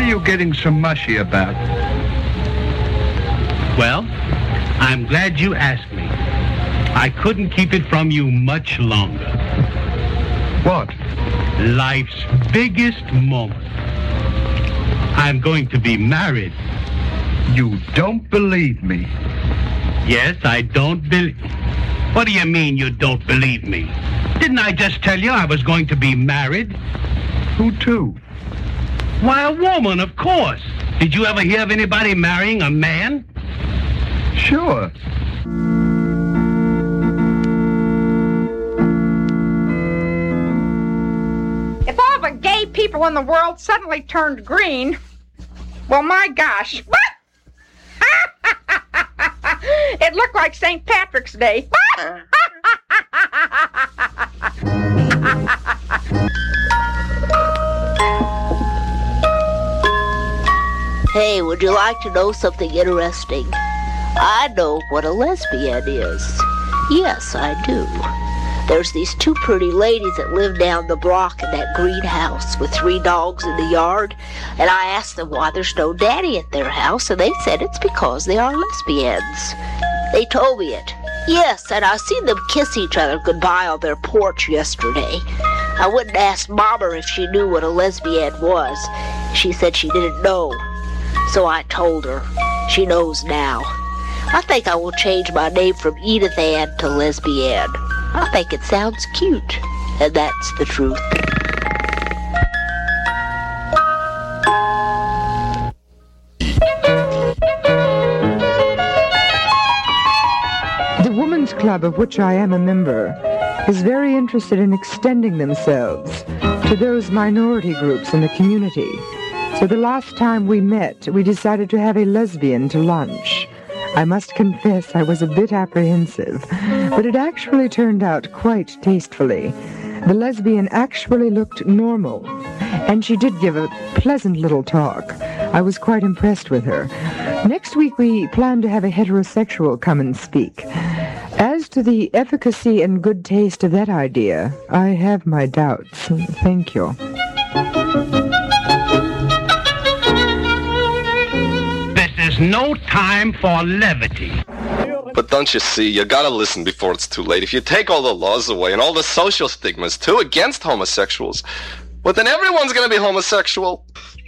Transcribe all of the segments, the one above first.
are you getting so mushy about? Well, I'm glad you asked me. I couldn't keep it from you much longer. What? Life's biggest moment. I'm going to be married. You don't believe me? Yes, I don't believe... What do you mean you don't believe me? Didn't I just tell you I was going to be married? Who to? Why, a woman, of course. Did you ever hear of anybody marrying a man? Sure. If all the gay people in the world suddenly turned green, well, my gosh. It looked like St. Patrick's Day. Hey, would you like to know something interesting? I know what a lesbian is. Yes, I do. There's these two pretty ladies that live down the block in that greenhouse with 3 dogs in the yard, and I asked them why there's no daddy at their house, and they said it's because they are lesbians. They told me it. Yes, and I seen them kiss each other goodbye on their porch yesterday. I went and asked Mama if she knew what a lesbian was. She said she didn't know. So I told her. She knows now. I think I will change my name from Edith Ann to Lesbian. I think it sounds cute, and that's the truth. The Women's Club, of which I am a member, is very interested in extending themselves to those minority groups in the community. So the last time we met, we decided to have a lesbian to lunch. I must confess I was a bit apprehensive, but it actually turned out quite tastefully. The lesbian actually looked normal, and she did give a pleasant little talk. I was quite impressed with her. Next week we plan to have a heterosexual come and speak. As to the efficacy and good taste of that idea, I have my doubts. Thank you. There's no time for levity. But don't you see, you gotta listen before it's too late. If you take all the laws away and all the social stigmas, too, against homosexuals, well, then everyone's gonna be homosexual.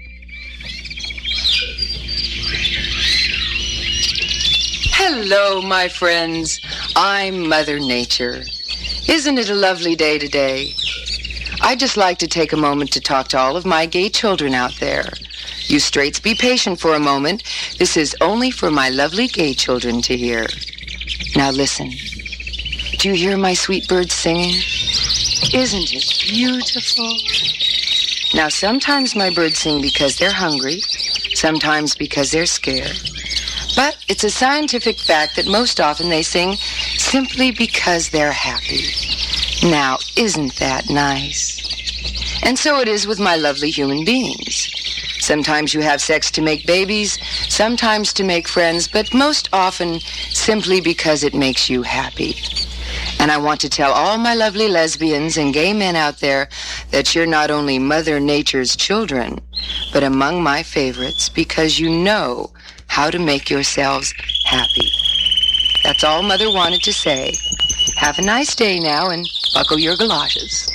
Hello, my friends. I'm Mother Nature. Isn't it a lovely day today? I'd just like to take a moment to talk to all of my gay children out there. You straights be patient for a moment. This is only for my lovely gay children to hear. Now listen. Do you hear my sweet birds singing? Isn't it beautiful? Now sometimes my birds sing because they're hungry, sometimes because they're scared. But it's a scientific fact that most often they sing simply because they're happy. Now, isn't that nice? And so it is with my lovely human beings. Sometimes you have sex to make babies, sometimes to make friends, but most often simply because it makes you happy. And I want to tell all my lovely lesbians and gay men out there that you're not only Mother Nature's children, but among my favorites because you know how to make yourselves happy. That's all Mother wanted to say. Have a nice day now and buckle your galoshes.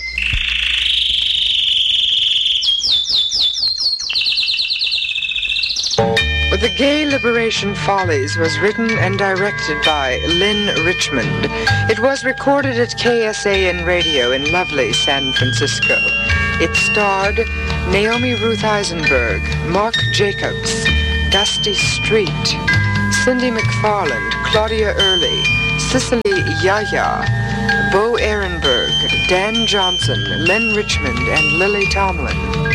The Gay Liberation Follies was written and directed by Lynn Richmond. It was recorded at KSAN Radio in lovely San Francisco. It starred Naomi Ruth Eisenberg, Mark Jacobs, Dusty Street, Cindy McFarland, Claudia Early, Cicely Yaya, Bo Ehrenberg, Dan Johnson, Lynn Richmond, and Lily Tomlin.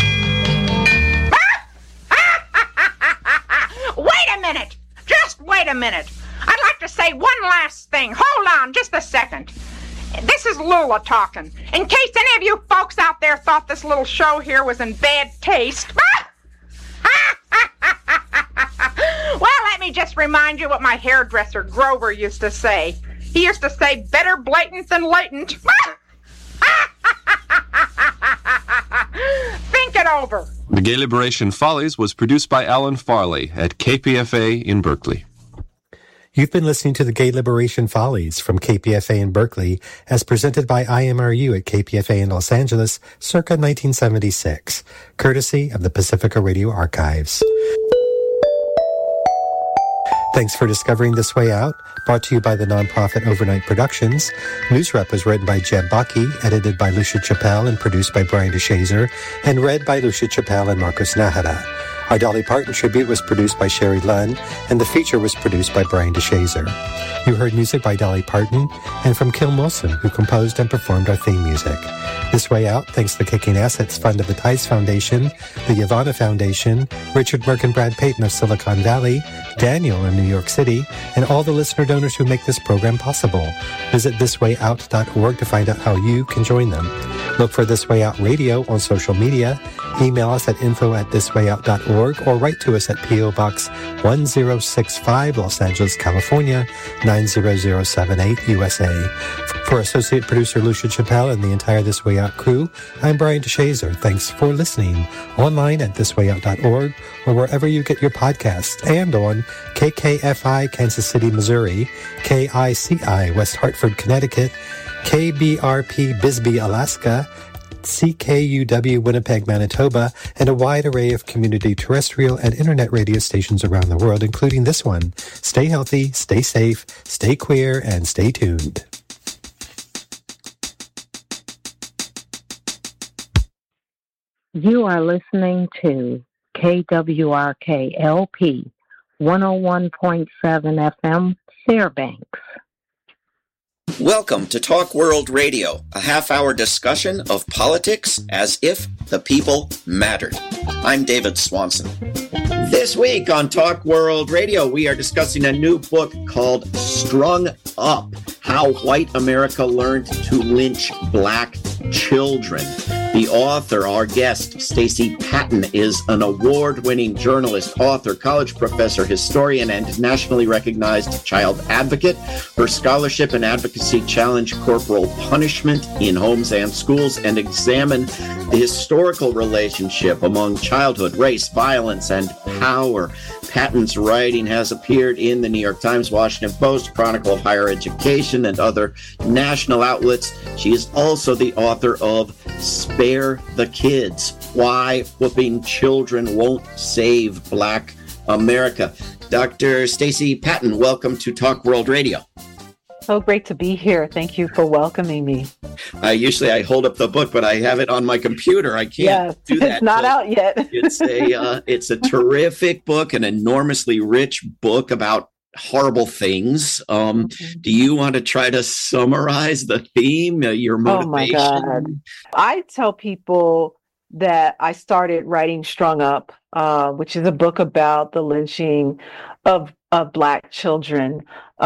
Wait a minute. I'd like to say one last thing. Hold on just a second. This is Lula talking. In case any of you folks out there thought this little show here was in bad taste. Well, let me just remind you what my hairdresser Grover used to say. He used to say, better blatant than latent. Think it over. The Gay Liberation Follies was produced by Alan Farley at KPFA in Berkeley. You've been listening to the Gay Liberation Follies from KPFA in Berkeley, as presented by IMRU at KPFA in Los Angeles, circa 1976, courtesy of the Pacifica Radio Archives. Thanks for discovering This Way Out, brought to you by the nonprofit Overnight Productions. Newsrep was written by Jeb Bucky, edited by Lucia Chappelle, and produced by Brian DeShazer, and read by Lucia Chappelle and Marcos Nahara. Our Dolly Parton tribute was produced by Sherry Lunn, and the feature was produced by Brian DeShazer. You heard music by Dolly Parton and from Kim Wilson, who composed and performed our theme music. This Way Out thanks the Kicking Assets Fund of the Tice Foundation, the Yavana Foundation, Richard Merck and Brad Payton of Silicon Valley, Daniel in New York City, and all the listener donors who make this program possible. Visit thiswayout.org to find out how you can join them. Look for This Way Out Radio on social media. Email us at info@thiswayout.org or write to us at P.O. Box 1065, Los Angeles, California, 90078, USA. For Associate Producer Lucia Chappelle and the entire This Way Out crew, I'm Brian DeShazer. Thanks for listening. Online at thiswayout.org or wherever you get your podcasts, and on KKFI Kansas City, Missouri, KICI West Hartford, Connecticut, KBRP Bisbee, Alaska, CKUW Winnipeg, Manitoba, and a wide array of community terrestrial and internet radio stations around the world, including this one. Stay healthy, stay safe, stay queer, and stay tuned. You are listening to KWRK-LP 101.7 FM, Fairbanks. Welcome to Talk World Radio, a half-hour discussion of politics as if the people mattered. I'm David Swanson. This week on Talk World Radio, we are discussing a new book called Strung Up: How White America Learned to Lynch Black Children. The author, our guest, Stacey Patton, is an award-winning journalist, author, college professor, historian, and nationally recognized child advocate. Her scholarship and advocacy challenge corporal punishment in homes and schools and examine the historical relationship among childhood, race, violence, and power. Patton's writing has appeared in the New York Times, Washington Post, Chronicle of Higher Education, and other national outlets. She is also the author of Spare the Kids: Why Whooping Children Won't Save Black America. Dr. Stacey Patton, welcome to Talk World Radio. So great to be here. Thank you for welcoming me. Usually I hold up the book, but I have it on my computer. I can't do that. It's not out yet. It's a terrific book, an enormously rich book about horrible things. Do you want to try to summarize the theme, your motivation? Oh my God. I tell people that I started writing Strung Up, which is a book about the lynching of Black children.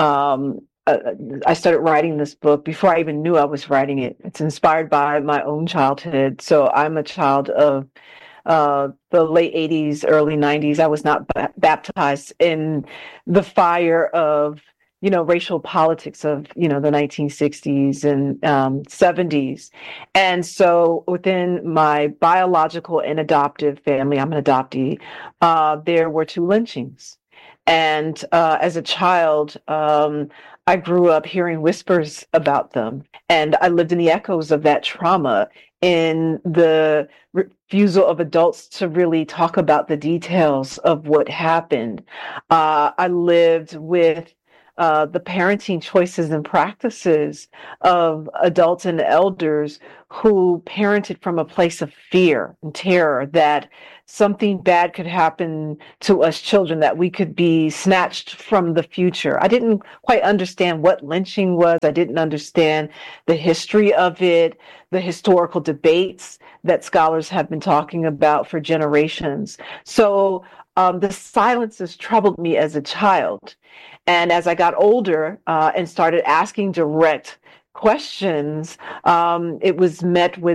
I started writing this book before I even knew I was writing it. It's inspired by my own childhood. So I'm a child of the late 80s, early 90s. I was not baptized in the fire of, racial politics of, the 1960s and 70s. And so within my biological and adoptive family, I'm an adoptee, there were 2 lynchings. And as a child, I grew up hearing whispers about them, and I lived in the echoes of that trauma, in the refusal of adults to really talk about the details of what happened. I lived with the parenting choices and practices of adults and elders who parented from a place of fear and terror that something bad could happen to us children, that we could be snatched from the future. I didn't quite understand what lynching was. I didn't understand the history of it, the historical debates that scholars have been talking about for generations. So the silences troubled me as a child. And as I got older and started asking direct questions, it was met with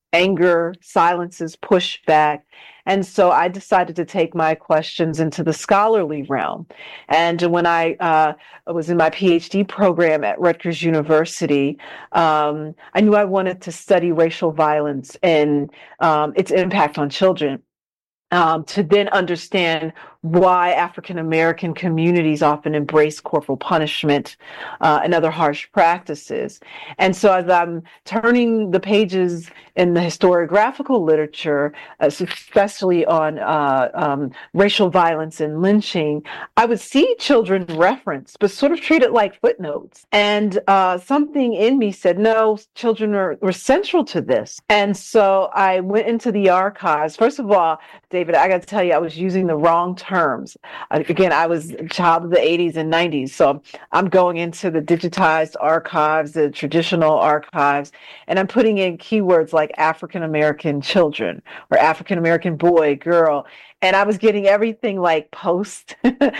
anger, silences, pushback. And so I decided to take my questions into the scholarly realm. And when I was in my PhD program at Rutgers University, I knew I wanted to study racial violence and its impact on children. To then understand why African American communities often embrace corporal punishment and other harsh practices. And so as I'm turning the pages in the historiographical literature, especially on racial violence and lynching, I would see children referenced, but sort of treated like footnotes. And something in me said, no, children were central to this. And so I went into the archives. First of all, David, I got to tell you, I was using the wrong terms. Again, I was a child of the 80s and 90s, so I'm going into the digitized archives, the traditional archives, and I'm putting in keywords like African American children or African American boy, girl, and I was getting everything like post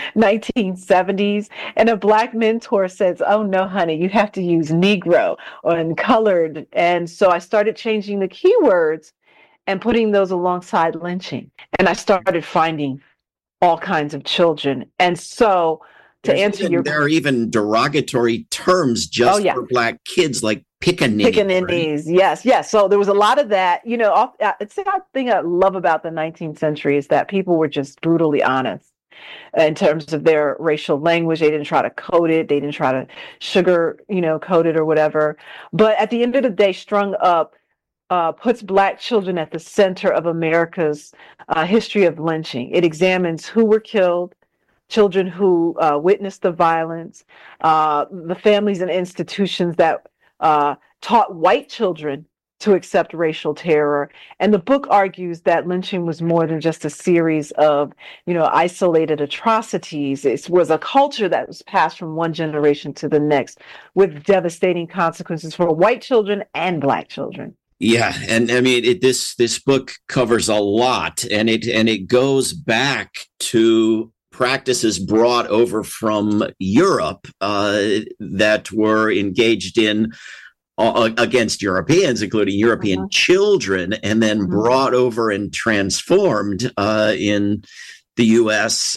1970s. And a Black mentor says, oh no, honey, you have to use Negro and colored. And so I started changing the keywords and putting those alongside lynching. And I started finding all kinds of children. And so to answer your... There are even derogatory terms just for Black kids, like pickaninny. Pickaninnies, right? Yes. So there was a lot of that. You know, it's the thing I love about the 19th century is that people were just brutally honest in terms of their racial language. They didn't try to code it. They didn't try to coat it or whatever. But at the end of the day, Strung Up puts Black children at the center of America's history of lynching. It examines who were killed, children who witnessed the violence, the families and institutions that taught white children to accept racial terror. And the book argues that lynching was more than just a series of, isolated atrocities. It was a culture that was passed from one generation to the next with devastating consequences for white children and Black children. Yeah, and I mean this book covers a lot, and it goes back to practices brought over from Europe that were engaged in against Europeans, including European children, and then brought over and transformed in the U.S.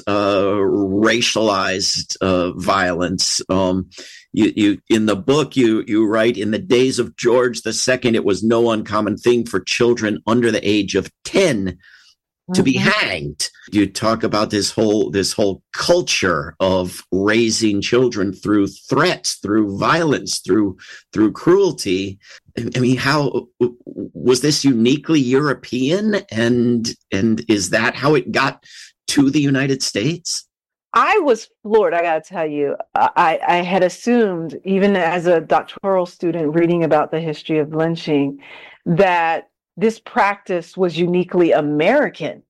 Racialized violence. You in the book you write, in the days of George II, it was no uncommon thing for children under the age of 10 to be hanged. You talk about this whole culture of raising children through threats, through violence, through cruelty. I mean, how was this uniquely European, and is that how it got to the United States? I was floored, I got to tell you. I had assumed, even as a doctoral student reading about the history of lynching, that this practice was uniquely American.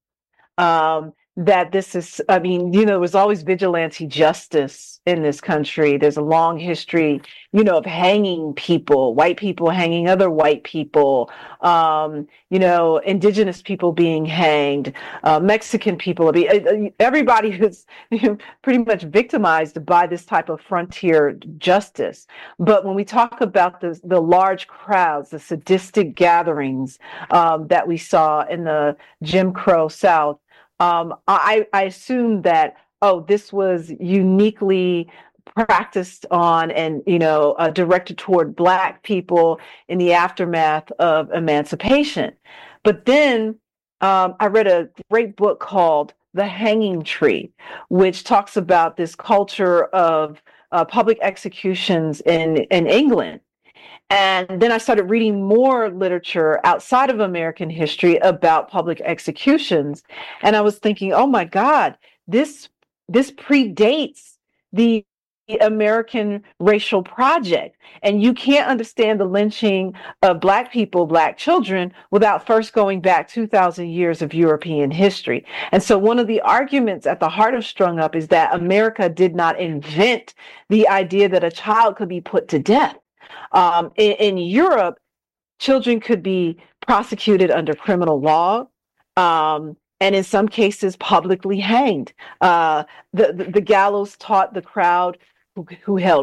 That this is, there was always vigilante justice in this country. There's a long history, of hanging people, white people hanging other white people, indigenous people being hanged, Mexican people. Everybody who's pretty much victimized by this type of frontier justice. But when we talk about the large crowds, the sadistic gatherings that we saw in the Jim Crow South, I assumed that, this was uniquely practiced on and, directed toward Black people in the aftermath of emancipation. But then I read a great book called The Hanging Tree, which talks about this culture of public executions in England. And then I started reading more literature outside of American history about public executions. And I was thinking, oh my God, this predates the American racial project. And you can't understand the lynching of Black people, Black children, without first going back 2,000 years of European history. And so one of the arguments at the heart of Strung Up is that America did not invent the idea that a child could be put to death. In Europe, children could be prosecuted under criminal law, and in some cases publicly hanged. The gallows taught the crowd who held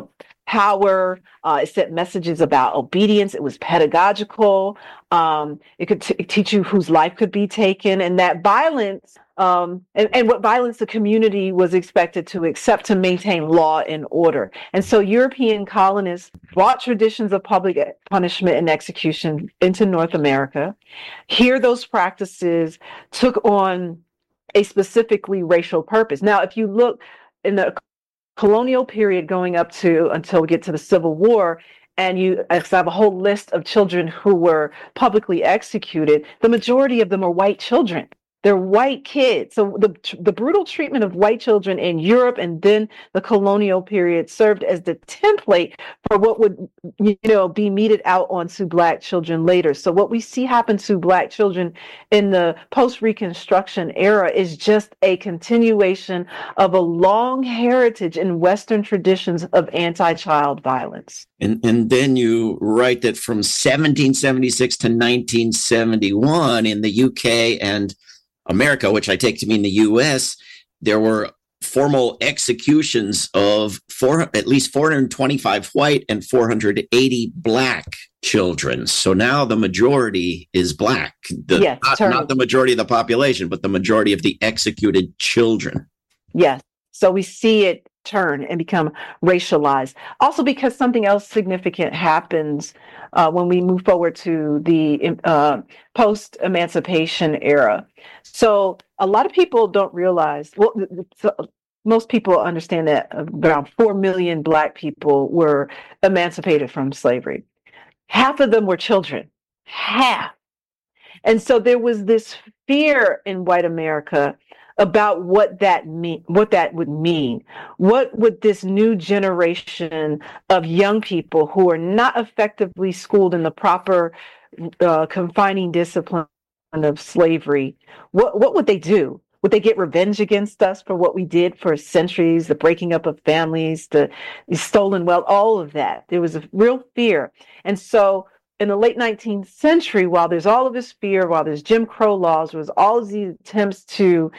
power. It sent messages about obedience. It was pedagogical. It could teach you whose life could be taken, and that violence, and what violence the community was expected to accept to maintain law and order. And so European colonists brought traditions of public punishment and execution into North America. Here, those practices took on a specifically racial purpose. Now, if you look in the colonial period going up to until we get to the Civil War, and you have a whole list of children who were publicly executed, the majority of them are white children. They're white kids. So the brutal treatment of white children in Europe and then the colonial period served as the template for what would, be meted out onto Black children later. So what we see happen to Black children in the post-Reconstruction era is just a continuation of a long heritage in Western traditions of anti-child violence. And then you write that from 1776 to 1971 in the UK and America, which I take to mean the U.S., there were formal executions of at least 425 white and 480 Black children. So now the majority is Black. Not the majority of the population, but the majority of the executed children. Yes. So we see it turn and become racialized. Also because something else significant happens when we move forward to the post-emancipation era. So a lot of people don't realize, most people understand that around 4 million Black people were emancipated from slavery. Half of them were children. Half. And so there was this fear in white America about what that would mean. What would this new generation of young people who are not effectively schooled in the proper confining discipline of slavery, what would they do? Would they get revenge against us for what we did for centuries, the breaking up of families, the stolen wealth, all of that? There was a real fear. And so in the late 19th century, while there's all of this fear, while there's Jim Crow laws, was all of these attempts to,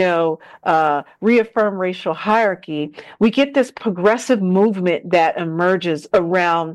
reaffirm racial hierarchy, we get this progressive movement that emerges around,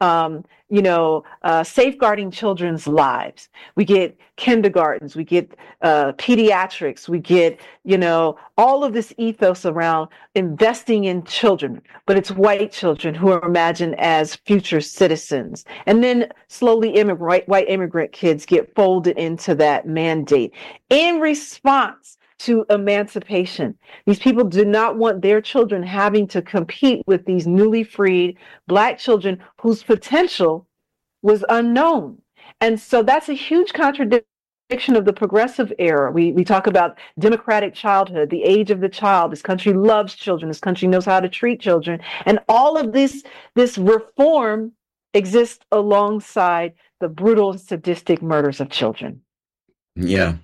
safeguarding children's lives. We get kindergartens, we get pediatrics, we get, all of this ethos around investing in children, but it's white children who are imagined as future citizens. And then slowly white immigrant kids get folded into that mandate in response to emancipation. These people do not want their children having to compete with these newly freed Black children whose potential was unknown. And so that's a huge contradiction of the progressive era. We talk about democratic childhood, the age of the child. This country loves children. This country knows how to treat children. And all of this reform exists alongside the brutal and sadistic murders of children. Yeah.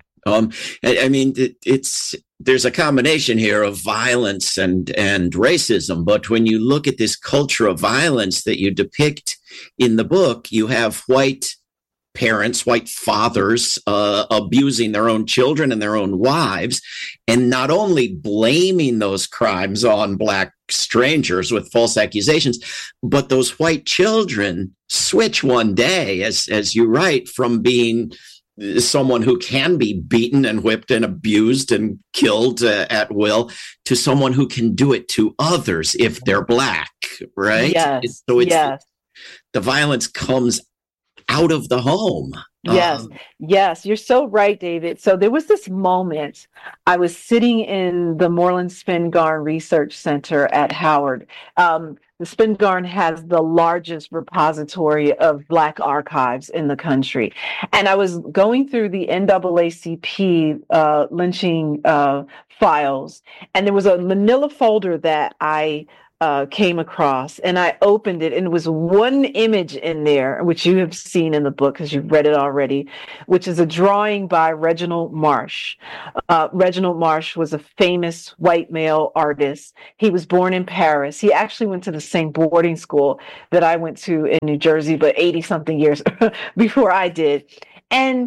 There's a combination here of violence and racism, but when you look at this culture of violence that you depict in the book, you have white parents, white fathers abusing their own children and their own wives, and not only blaming those crimes on Black strangers with false accusations, but those white children switch one day, as you write, from being someone who can be beaten and whipped and abused and killed at will to someone who can do it to others if they're Black, right? Yes. So yes. The violence comes out of the home. Yes, you're so right, David. So there was this moment, I was sitting in the Moreland Spingarn Research Center at Howard. The Spingarn has the largest repository of Black archives in the country. And I was going through the NAACP lynching files, and there was a manila folder that I came across, and I opened it, and it was one image in there, which you have seen in the book because you've read it already, which is a drawing by Reginald Marsh. Reginald Marsh was a famous white male artist. He was born in Paris. He actually went to the same boarding school that I went to in New Jersey, but 80-something years before I did. And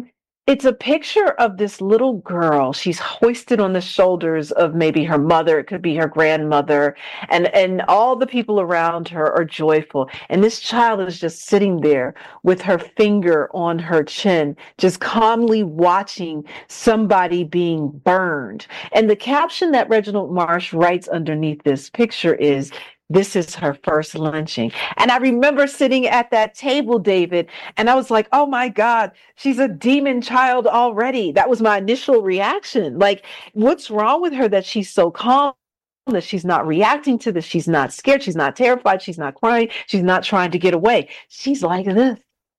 It's a picture of this little girl. She's hoisted on the shoulders of maybe her mother. It could be her grandmother. And all the people around her are joyful. And this child is just sitting there with her finger on her chin, just calmly watching somebody being burned. And the caption that Reginald Marsh writes underneath this picture is, "This is her first lynching." And I remember sitting at that table, David, and I was like, oh my God, she's a demon child already. That was my initial reaction. Like, what's wrong with her that she's so calm, that she's not reacting to this? She's not scared. She's not terrified. She's not crying. She's not trying to get away. She's like this,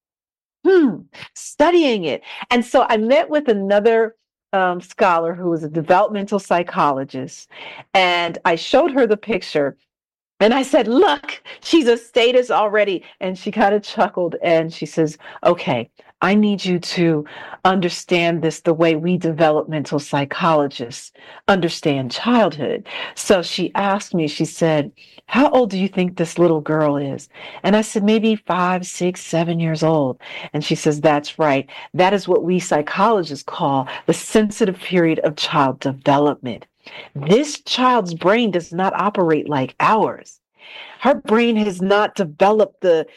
studying it. And so I met with another scholar who was a developmental psychologist, and I showed her the picture. And I said, look, she's a status already. And she kind of chuckled and she says, okay, I need you to understand this the way we developmental psychologists understand childhood. So she asked me, she said, how old do you think this little girl is? And I said, maybe 5, 6, 7 years old. And she says, that's right. That is what we psychologists call the sensitive period of child development. This child's brain does not operate like ours. Her brain has not developed the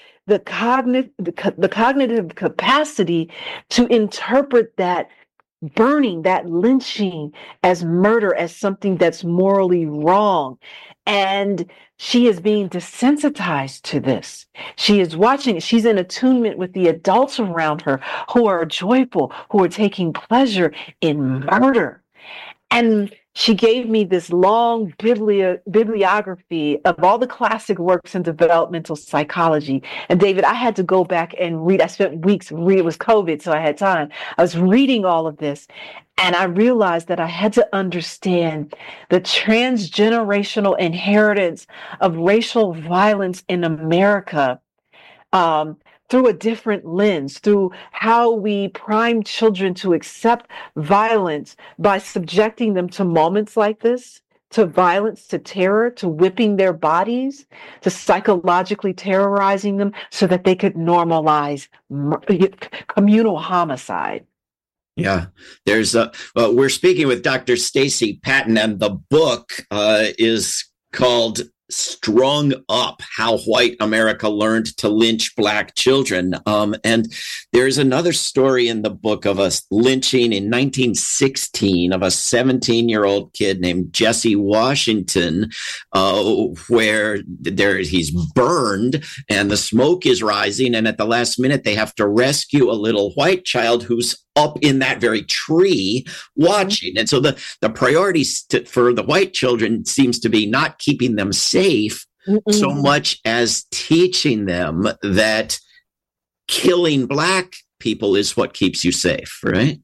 cognitive capacity to interpret that burning, that lynching as murder, as something that's morally wrong. And she is being desensitized to this. She is watching it. She's in attunement with the adults around her who are joyful, who are taking pleasure in murder. And she gave me this long bibliography of all the classic works in developmental psychology. And David, I had to go back and read. I spent weeks reading. It was COVID, so I had time. I was reading all of this, and I realized that I had to understand the transgenerational inheritance of racial violence in America through a different lens, through how we prime children to accept violence by subjecting them to moments like this, to violence, to terror, to whipping their bodies, to psychologically terrorizing them so that they could normalize communal homicide. Yeah, we're speaking with Dr. Stacey Patton, and the book is called Strung Up: How White America Learned to Lynch Black Children. And there's another story in the book of a lynching in 1916 of a 17-year-old kid named Jesse Washington, where he's burned and the smoke is rising. And at the last minute, they have to rescue a little white child who's up in that very tree watching. And so the priority for the white children seems to be not keeping them safe so much as teaching them that killing Black people is what keeps you safe, right?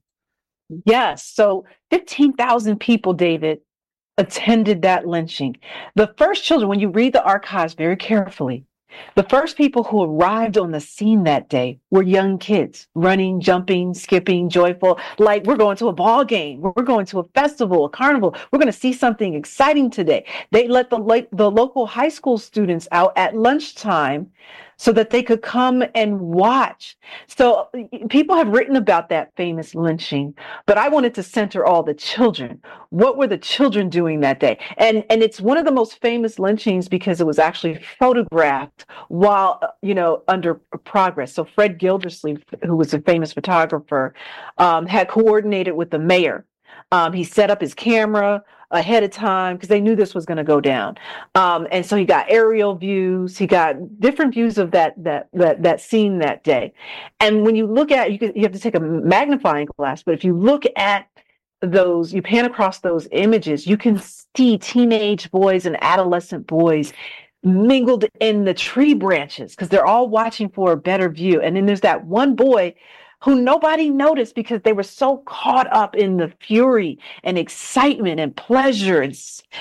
Yes. So 15,000 people, David, attended that lynching. The first children, when you read the archives very carefully, the first people who arrived on the scene that day were young kids, running, jumping, skipping, joyful, like we're going to a ball game, we're going to a festival, a carnival, we're going to see something exciting today. They let the local high school students out at lunchtime so that they could come and watch. So people have written about that famous lynching, but I wanted to center all the children. What were the children doing that day? And it's one of the most famous lynchings because it was actually photographed while, under progress. So Fred Gildersleeve, who was a famous photographer, had coordinated with the mayor. He set up his camera ahead of time because they knew this was going to go down. And so he got aerial views. He got different views of that scene that day. And when you look at, you have to take a magnifying glass, but if you look at those, you pan across those images, you can see teenage boys and adolescent boys mingled in the tree branches because they're all watching for a better view. And then there's that one boy who nobody noticed because they were so caught up in the fury and excitement and pleasure and,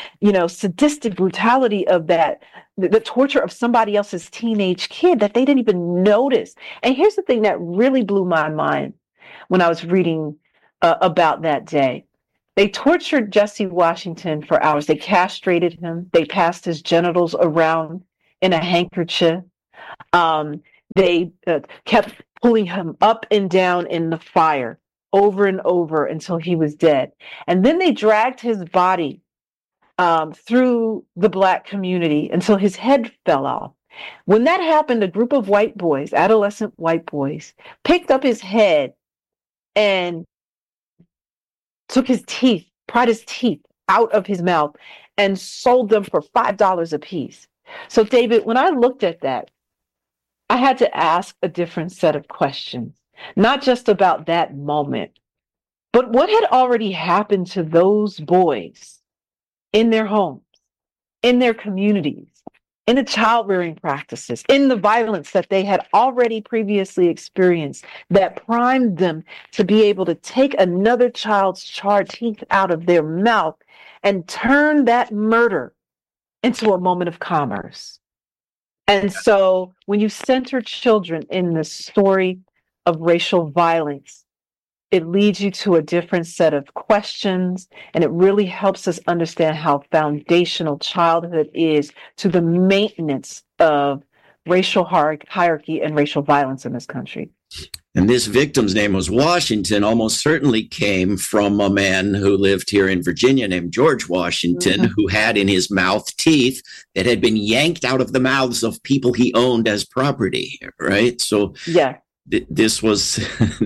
sadistic brutality of that, the torture of somebody else's teenage kid, that they didn't even notice. And here's the thing that really blew my mind when I was reading about that day. They tortured Jesse Washington for hours. They castrated him. They passed his genitals around in a handkerchief. They kept pulling him up and down in the fire over and over until he was dead. And then they dragged his body through the Black community until his head fell off. When that happened, a group of white boys, adolescent white boys, picked up his head and took his teeth, pried his teeth out of his mouth and sold them for $5 a piece. So, David, when I looked at that, I had to ask a different set of questions, not just about that moment, but what had already happened to those boys in their homes, in their communities, in the child rearing practices, in the violence that they had already previously experienced that primed them to be able to take another child's charred teeth out of their mouth and turn that murder into a moment of commerce. And so when you center children in the story of racial violence, it leads you to a different set of questions, and it really helps us understand how foundational childhood is to the maintenance of racial hierarchy and racial violence in this country. And this victim's name was Washington, almost certainly came from a man who lived here in Virginia named George Washington, who had in his mouth teeth that had been yanked out of the mouths of people he owned as property, right? So yeah. This was.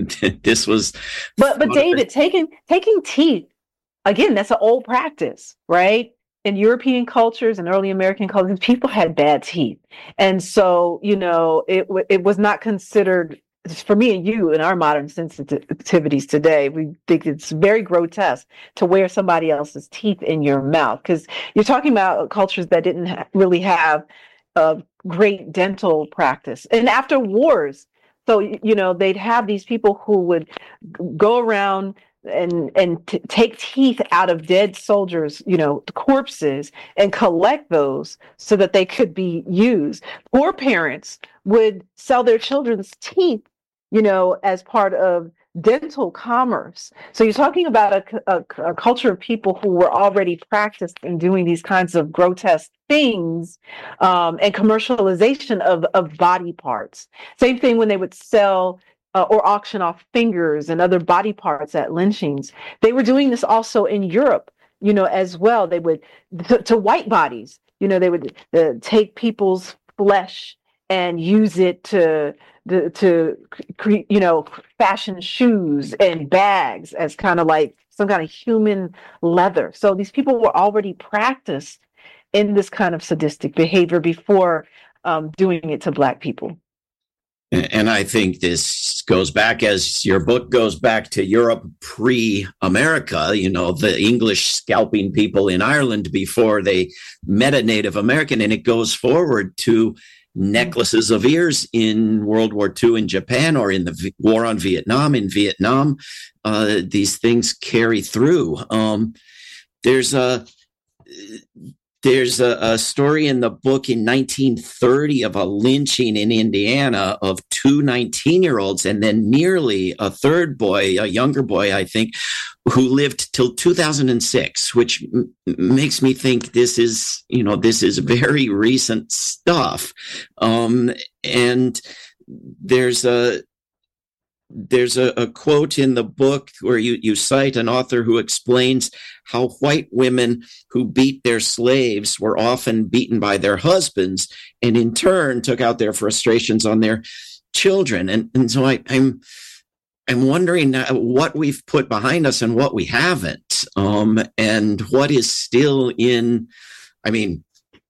But David, taking teeth again, that's an old practice, right? In European cultures and early American cultures, people had bad teeth, and so it was not considered. For me and you, in our modern sensitivities today, we think it's very grotesque to wear somebody else's teeth in your mouth, because you're talking about cultures that didn't really have a great dental practice, and after wars. So, they'd have these people who would go around and take teeth out of dead soldiers, corpses, and collect those so that they could be used. Poor parents would sell their children's teeth, as part of dental commerce. So you're talking about a culture of people who were already practiced in doing these kinds of grotesque things, and commercialization of body parts. Same thing when they would sell or auction off fingers and other body parts at lynchings. They were doing this also in Europe, as well. They would, to white bodies, they would take people's flesh and use it to fashion shoes and bags as kind of like some kind of human leather. So these people were already practiced in this kind of sadistic behavior before doing it to Black people. And I think this goes back, as your book goes back to Europe pre-America, the English scalping people in Ireland before they met a Native American, and it goes forward to necklaces of ears in World War II in Japan, or in the war on Vietnam in Vietnam. These things carry through. There's a story in the book in 1930 of a lynching in Indiana of two 19-year-olds, and then nearly a third boy, a younger boy, I think, who lived till 2006, which makes me think this is very recent stuff. And there's a quote in the book where you cite an author who explains how white women who beat their slaves were often beaten by their husbands, and in turn took out their frustrations on their children. And so I'm wondering what we've put behind us and what we haven't, and what is still in. I mean,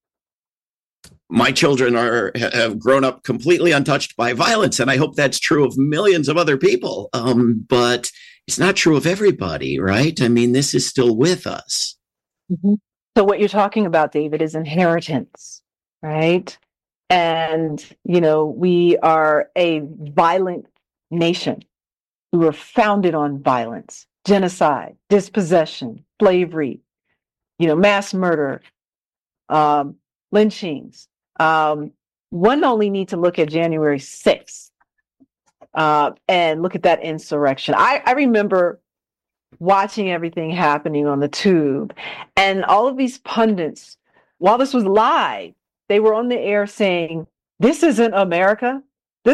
my children have grown up completely untouched by violence, and I hope that's true of millions of other people. But it's not true of everybody, right? I mean, this is still with us. Mm-hmm. So what you're talking about, David, is inheritance, right? And, we are a violent nation. We were founded on violence, genocide, dispossession, slavery, mass murder, lynchings. One only need to look at January 6th and look at that insurrection. I remember watching everything happening on the tube, and all of these pundits, while this was live, they were on the air saying, "This isn't America.